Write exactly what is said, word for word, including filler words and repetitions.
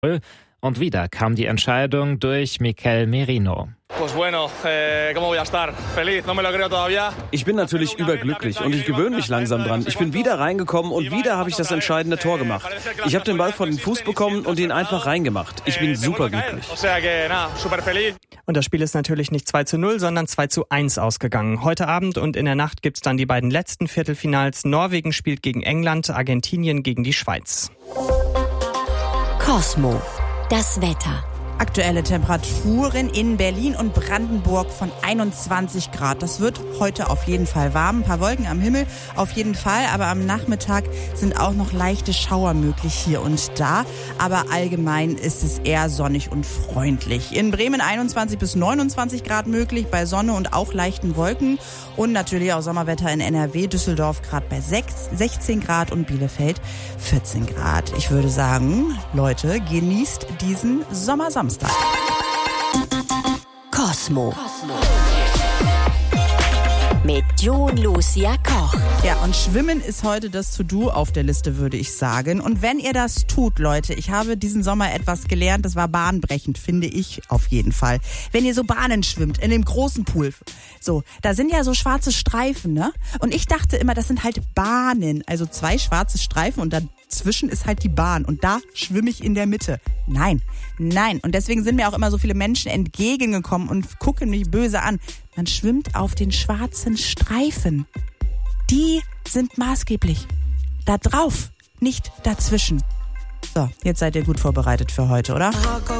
Und wieder kam die Entscheidung durch Mikel Merino. Ich bin natürlich überglücklich und ich gewöhne mich langsam dran. Ich bin wieder reingekommen und wieder habe ich das entscheidende Tor gemacht. Ich habe den Ball vor den Fuß bekommen und ihn einfach reingemacht. Ich bin superglücklich. Und das Spiel ist natürlich nicht zwei zu null, sondern zwei zu eins ausgegangen. Heute Abend und in der Nacht gibt's dann die beiden letzten Viertelfinals. Norwegen spielt gegen England, Argentinien gegen die Schweiz. Cosmo, das Wetter. Aktuelle Temperaturen in Berlin und Brandenburg von einundzwanzig Grad. Das wird heute auf jeden Fall warm. Ein paar Wolken am Himmel auf jeden Fall. Aber am Nachmittag sind auch noch leichte Schauer möglich hier und da. Aber allgemein ist es eher sonnig und freundlich. In Bremen einundzwanzig bis neunundzwanzig Grad möglich, bei Sonne und auch leichten Wolken. Und natürlich auch Sommerwetter in N R W. Düsseldorf gerade bei sechzehn Grad und Bielefeld vierzehn Grad. Ich würde sagen, Leute, genießt diesen Sommersamstag. Cosmo. Mit Jun Lucia Koch. Ja, und Schwimmen ist heute das To-Do auf der Liste, würde ich sagen. Und wenn ihr das tut, Leute, ich habe diesen Sommer etwas gelernt, das war bahnbrechend, finde ich auf jeden Fall. Wenn ihr so Bahnen schwimmt, in dem großen Pool, so, da sind ja so schwarze Streifen, ne? Und ich dachte immer, das sind halt Bahnen, also zwei schwarze Streifen und dazwischen ist halt die Bahn und da schwimme ich in der Mitte. Nein, nein. Und deswegen sind mir auch immer so viele Menschen entgegengekommen und gucken mich böse an. Man schwimmt auf den schwarzen Streifen. Die sind maßgeblich. Da drauf, nicht dazwischen. So, jetzt seid ihr gut vorbereitet für heute, oder?